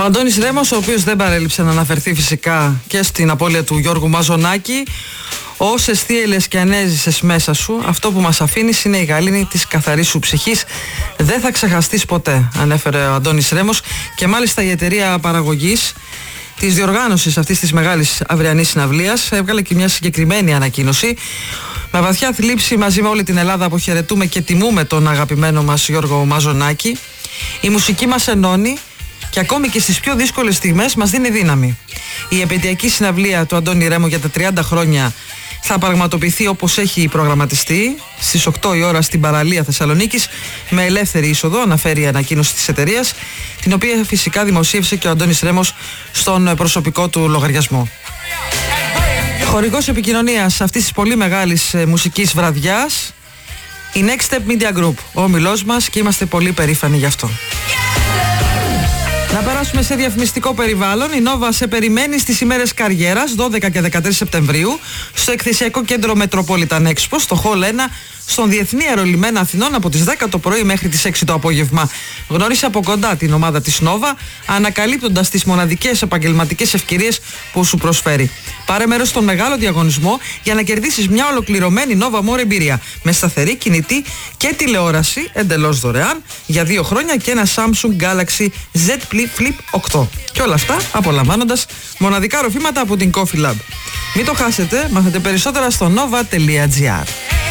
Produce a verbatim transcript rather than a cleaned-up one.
Αντώνης Ρέμος, ο οποίος δεν παρέλειψε να αναφερθεί φυσικά και στην απώλεια του Γιώργου Μαζονάκη. Όσες θύελες και αν έζησες μέσα σου, αυτό που μας αφήνεις είναι η γαλήνη της καθαρής σου ψυχής. Δεν θα ξεχαστείς ποτέ, ανέφερε ο Αντώνης Ρέμος. Και μάλιστα η εταιρεία παραγωγής της διοργάνωσης αυτής της μεγάλης αυριανής συναυλίας έβγαλε και μια συγκεκριμένη ανακοίνωση. Με βαθιά θλίψη, μαζί με όλη την Ελλάδα, αποχαιρετούμε και τιμούμε τον αγαπημένο μας Γιώργο Μαζονάκη. Η μουσική μας ενώνει και ακόμη και στις πιο δύσκολες στιγμές μας δίνει δύναμη. Η επαιτειακή συναυλία του Αντώνη Ρέμου για τα τριάντα χρόνια θα πραγματοποιηθεί όπως έχει προγραμματιστεί στις οκτώ η ώρα στην παραλία Θεσσαλονίκης με ελεύθερη είσοδο, αναφέρει η ανακοίνωση της εταιρείας, την οποία φυσικά δημοσίευσε και ο Αντώνης Ρέμος στον προσωπικό του λογαριασμό. Χορηγός επικοινωνίας αυτής της πολύ μεγάλης μουσικής βραδιάς, η Next Step Media Group, ο όμιλός μας, και είμαστε πολύ περήφανοι γι' αυτό. Να περάσουμε σε διαφημιστικό περιβάλλον. Η Nova σε περιμένει στις ημέρες Καριέρας, δώδεκα και δεκατρείς Σεπτεμβρίου, στο εκθεσιακό κέντρο Metropolitan Expo, στο Hall ένα, στον Διεθνή Αερολιμένα Αθηνών, από τις δέκα το πρωί μέχρι τις έξι το απόγευμα. Γνώρισε από κοντά την ομάδα της Nova, ανακαλύπτοντας τις μοναδικές επαγγελματικές ευκαιρίες που σου προσφέρει. Πάρε μέρος στον μεγάλο διαγωνισμό για να κερδίσεις μια ολοκληρωμένη Nova More εμπειρία με σταθερή, κινητή και τηλεόραση εντελώς δωρεάν για δύο χρόνια και ένα Samsung Galaxy Z Flip οκτώ. Και όλα αυτά απολαμβάνοντας μοναδικά ροφήματα από την Coffee Lab. Μην το χάσετε, μάθετε περισσότερα στο nova τελεία gr.